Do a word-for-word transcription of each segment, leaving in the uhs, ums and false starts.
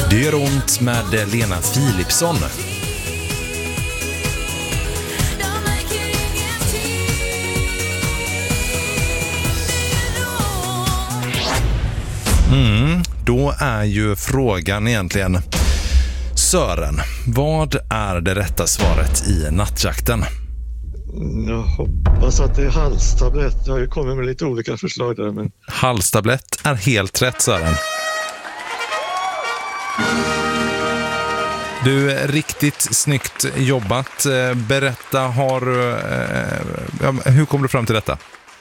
Det gör ont med Lena Philipsson. Mm, då är ju frågan egentligen, Sören, vad är det rätta svaret i nattjakten? Jag hoppas att det är halstablett. Jag har ju kommit med lite olika förslag där. Men... Halstablett är helt rätt, Sören. Du, riktigt snyggt jobbat. Berätta, har, eh, hur kom du fram till detta?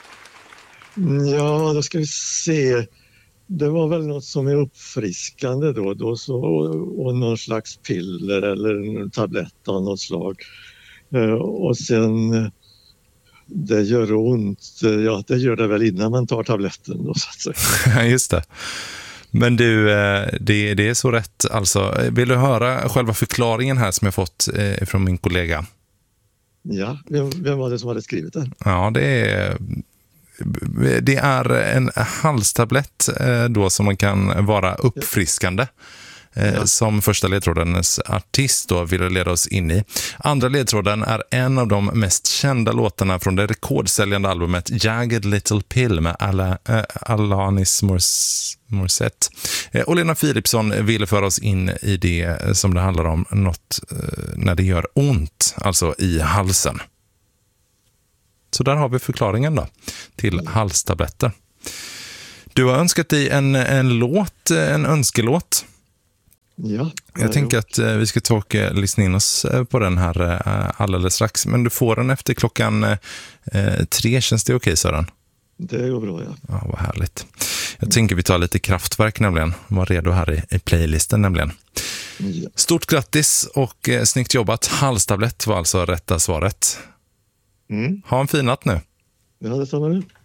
Ja, då ska vi se. Det var väl något som är uppfriskande då, då så, och, och någon slags piller eller en tablett av något slag. Uh, och sen det gör ont, ja det gör det väl innan man tar tabletten då, så att säga. Just det. Men du, det, det är så rätt alltså. Vill du höra själva förklaringen här som jag fått eh, från min kollega? Ja, vem, vem var det som hade skrivit den? Ja, det är... Det är en halstablett eh, då som man kan vara uppfriskande. Ja. Som första ledtrådens artist då vill leda oss in i. Andra ledtråden är en av de mest kända låtarna från det rekordsäljande albumet Jagged Little Pill med Ala, äh, Alanis Morissette. Eh, och Lena Philipsson vill föra oss in i det som det handlar om något eh, när det gör ont, alltså i halsen. Så där har vi förklaringen då till halstabletter. Du har önskat dig en, en låt, en önskelåt. Ja, jag tänker gjort. att vi ska ta och lyssna in oss på den här alldeles strax. Men du får den efter klockan eh, tre. Känns det okej, Sören? Det går bra, ja. Ja, vad härligt. Jag tänker vi tar lite Kraftwerk nämligen. Var redo här i, i playlisten nämligen. Ja. Stort grattis och eh, snyggt jobbat. Halstablett var alltså rätta svaret. Mm. Ha en fin natt nu. Ja, det stannar nu.